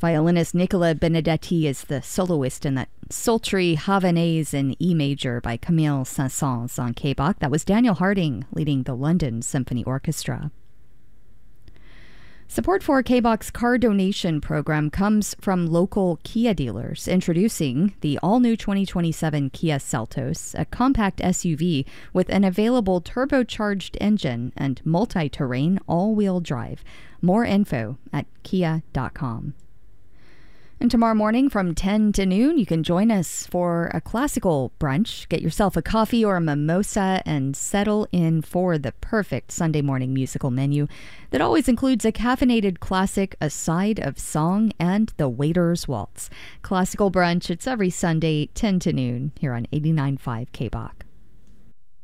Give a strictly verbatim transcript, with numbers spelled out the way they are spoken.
Violinist Nicola Benedetti is the soloist in that sultry Havanaise in E major by Camille Saint-Saëns on K B O C. That was Daniel Harding leading the London Symphony Orchestra. Support for K B O C's car donation program comes from local Kia dealers, introducing the all-new twenty twenty-seven Kia Seltos, a compact S U V with an available turbocharged engine and multi-terrain all-wheel drive. More info at kia dot com. And tomorrow morning from ten to noon, you can join us for a classical brunch. Get yourself a coffee or a mimosa and settle in for the perfect Sunday morning musical menu that always includes a caffeinated classic, a side of song, and the Waiter's Waltz. Classical brunch, it's every Sunday, ten to noon, here on eighty-nine point five K B O C.